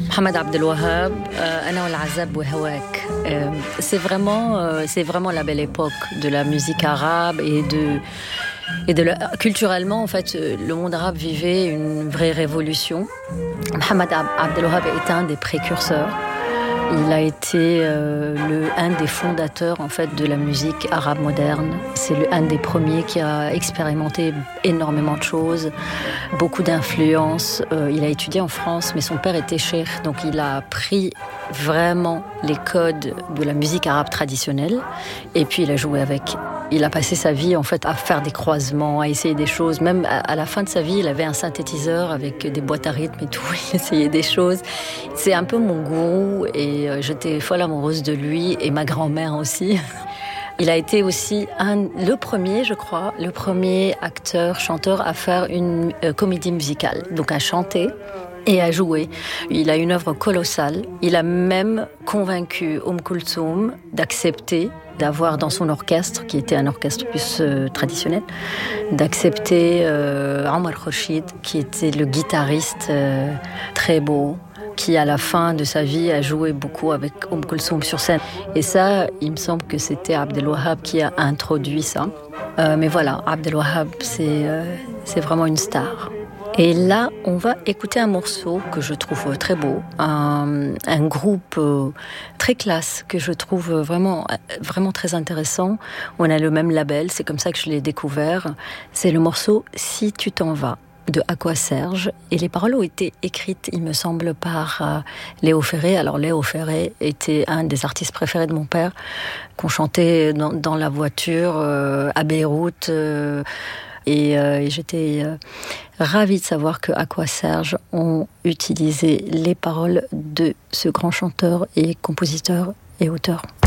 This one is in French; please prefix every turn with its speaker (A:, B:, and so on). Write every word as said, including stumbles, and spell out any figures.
A: Mohamed Abdel Wahab, Ana wal Azab wa Hawaak. C'est vraiment, c'est vraiment la belle époque de la musique arabe et de, et de la, culturellement en fait, le monde arabe vivait une vraie révolution. Mohamed Abdel Wahab est un des précurseurs. Il a été euh, le, un des fondateurs en fait de la musique arabe moderne. C'est le, un des premiers qui a expérimenté énormément de choses, beaucoup d'influences. Euh, il a étudié en France, mais son père était cheikh, donc il a appris vraiment les codes de la musique arabe traditionnelle. Et puis il a joué avec. Il a passé sa vie en fait à faire des croisements, à essayer des choses. Même à, à la fin de sa vie, il avait un synthétiseur avec des boîtes à rythme et tout. Il essayait des choses. C'est un peu mon gourou et euh, j'étais folle amoureuse de lui et ma grand-mère aussi. Il a été aussi un, le premier, je crois, le premier acteur, chanteur à faire une euh, comédie musicale, donc à chanter et à jouer. Il a une œuvre colossale. Il a même convaincu Oum Kulthum d'accepter, d'avoir dans son orchestre, qui était un orchestre plus euh, traditionnel, d'accepter euh, Omar Khorshid, qui était le guitariste euh, très beau, qui à la fin de sa vie a joué beaucoup avec Oum Kulthum sur scène. Et ça, il me semble que c'était Abdel Wahab qui a introduit ça. Euh, mais voilà, Abdel Wahab, c'est, euh, c'est vraiment une star. Et là, on va écouter un morceau que je trouve très beau, un, un groupe euh, très classe que je trouve vraiment, vraiment très intéressant. On a le même label, c'est comme ça que je l'ai découvert. C'est le morceau « Si tu t'en vas » de Aqua Serge. Et les paroles ont été écrites, il me semble, par euh, Léo Ferré. Alors Léo Ferré était un des artistes préférés de mon père, qu'on chantait dans, dans la voiture euh, à Beyrouth. Euh, Et, euh, et j'étais euh, ravie de savoir que Aqua Serge ont utilisé les paroles de ce grand chanteur et compositeur et auteur.